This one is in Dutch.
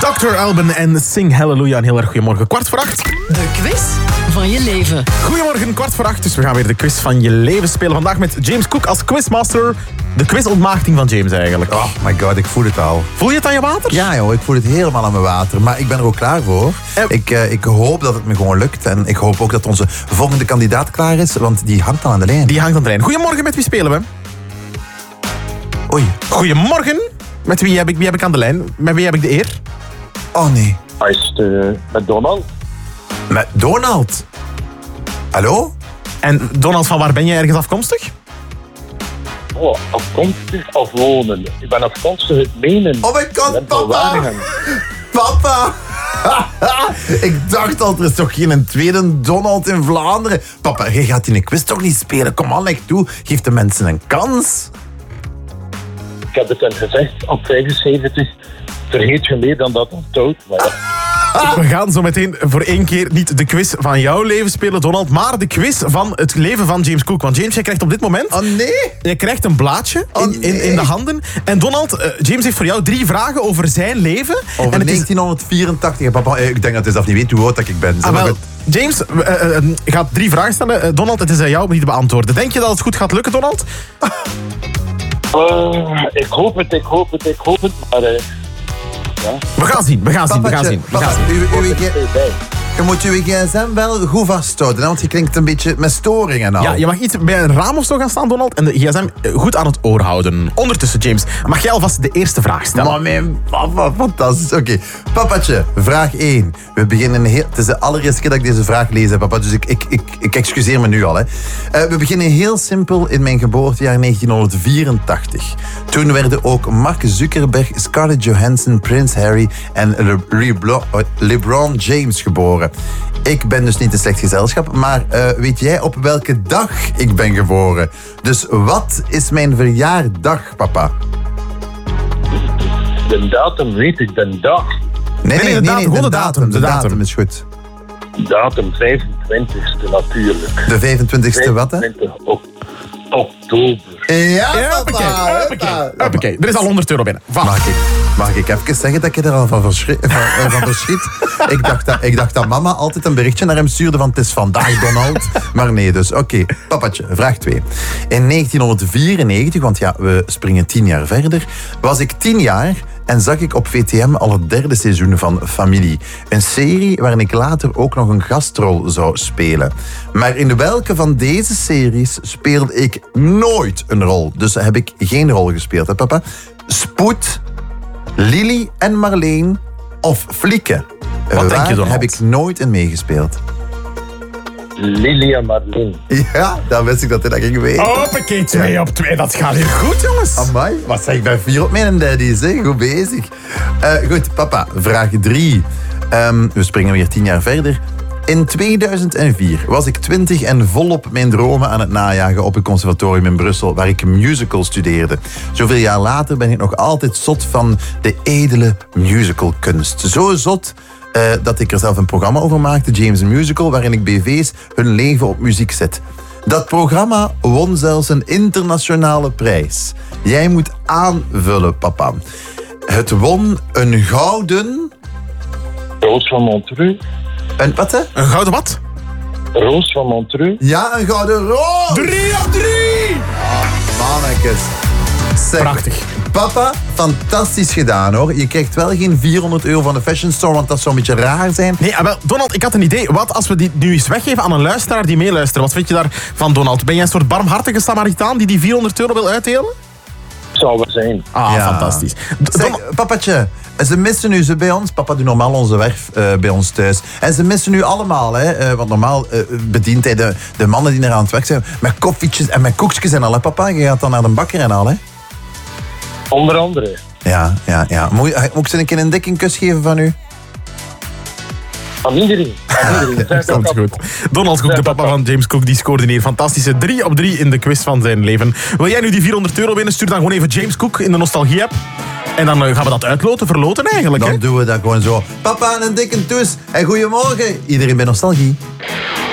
Dr. Alban en Sing Hallelujah. Een heel erg goedemorgen. 7:45. De quiz van je leven. Goedemorgen, 7:45. Dus we gaan weer de quiz van je leven spelen. Vandaag met James Cook als quizmaster. De quizontmaagding van James eigenlijk. Oh my god, ik voel het al. Voel je het aan je water? Ja joh, ik voel het helemaal aan mijn water. Maar ik ben er ook klaar voor. Ik hoop dat het me gewoon lukt. En ik hoop ook dat onze volgende kandidaat klaar is. Want die hangt al aan de lijn. Die hangt aan de lijn. Goedemorgen, met wie spelen we? Oei. Goedemorgen. Met wie heb ik aan de lijn? Met wie heb ik de eer? Oh nee. Hij is met Donald. Met Donald? Hallo? En Donald, van waar ben je ergens afkomstig? Oh, afkomstig of wonen? Ik ben afkomstig uit Menen. Oh my god, Ik ben van papa! Waregem. Papa! Ik dacht al, er is toch geen tweede Donald in Vlaanderen? Papa, jij gaat in een quiz toch niet spelen? Kom aan, leg toe. Geef de mensen een kans. Ik heb het al gezegd, op 75 vergeet je meer dan dat onthoudt. Maar ja. We gaan zo meteen voor één keer niet de quiz van jouw leven spelen, Donald, maar de quiz van het leven van James Cook. Want James, jij krijgt op dit moment... Oh nee? Je krijgt een blaadje in de handen. En Donald, James heeft voor jou 3 vragen over zijn leven. Over en het 1984. Papa, ik denk dat hij zelf niet weet hoe oud dat ik ben. is... James gaat 3 vragen stellen. Donald, het is aan jou om die te beantwoorden. Denk je dat het goed gaat lukken, Donald? Ik hoop het. Maar ja. We gaan zien. Je moet je gsm wel goed vasthouden, want je klinkt een beetje met storing en al. Ja, je mag iets bij een raam of zo gaan staan, Donald, en de gsm goed aan het oor houden. Ondertussen, James, mag jij alvast de eerste vraag stellen? Maar mijn papa, fantastisch. Oké, papatje, vraag 1. We beginnen het is de allereerste keer dat ik deze vraag lees, hè, papa, dus ik excuseer me nu al. Hè. We beginnen heel simpel in mijn geboortejaar 1984. Toen werden ook Mark Zuckerberg, Scarlett Johansson, Prince Harry en LeBron James geboren. Ik ben dus niet een slecht gezelschap, maar weet jij op welke dag ik ben geboren? Dus wat is mijn verjaardag, papa? De datum weet ik, de dag. Nee, de datum. De datum is goed. Datum 25e natuurlijk. De 25e wat, hè? 25 oktober. Ja, Hoppakee. Er is al €100 binnen. Mag ik even zeggen dat ik er al van verschiet? Ik dacht dat mama altijd een berichtje naar hem stuurde van het is vandaag Donald. Maar nee, dus oké. Papatje, vraag 2. In 1994, want ja, we springen 10 jaar verder, was ik 10 jaar en zag ik op VTM al het 3e seizoen van Familie. Een serie waarin ik later ook nog een gastrol zou spelen. Maar in welke van deze series speelde ik nooit een rol? Dus heb ik geen rol gespeeld, hè papa? Spoed, Lily en Marleen of Flieke? Wat denk je, Donald? Heb ik nooit in meegespeeld. Lily en Marleen. Ja, dan wist ik dat hij dat ging weten. Hoppakee, 2 op 2. Dat gaat hier goed, jongens. Amai, wat zeg ik bij 4 op mijn daddy's, hè? Goed bezig. Goed, papa, vraag 3. We springen weer 10 jaar verder. In 2004 was ik 20 en volop mijn dromen aan het najagen op het conservatorium in Brussel, waar ik musical studeerde. Zoveel jaar later ben ik nog altijd zot van de edele musicalkunst. Zo zot dat ik er zelf een programma over maakte, James Musical, waarin ik BV's hun leven op muziek zet. Dat programma won zelfs een internationale prijs. Jij moet aanvullen, papa. Het won een gouden... Roos van Montreux. Een wat, hè? Een gouden wat? Roos van Montreux. Ja, een gouden roos! 3 op 3! Mannekes. Zeg, Prachtig. Papa, fantastisch gedaan hoor. Je krijgt wel geen €400 van de Fashion Store, want dat zou een beetje raar zijn. Nee, wel, Donald, ik had een idee. Wat als we die nu eens weggeven aan een luisteraar die meeluistert? Wat vind je daarvan, Donald? Ben jij een soort barmhartige Samaritaan die €400 wil uitdelen? Zou er zijn. Ah, fantastisch. Zeg, papatje, ze missen u ze bij ons. Papa doet normaal onze werf bij ons thuis. En ze missen u allemaal, hè. Want normaal bedient hij de mannen die er aan het werk zijn met koffietjes en met koekjes en al, hè, papa. Je gaat dan naar de bakker en al, hè. Onder andere. Ja. Moet ik ze een keer een dikke kus geven van u? Aan iedereen. Dat komt goed. Donald Cook, de papa van James Cook, die scoorde hier fantastische 3 op 3 in de quiz van zijn leven. Wil jij nu die €400 winnen? Stuur dan gewoon even James Cook in de Nostalgie-app. En dan gaan we dat verloten eigenlijk. Dan hè? doen we dat gewoon zo. Papa, een dikke kus en goedemorgen. Iedereen bij Nostalgie.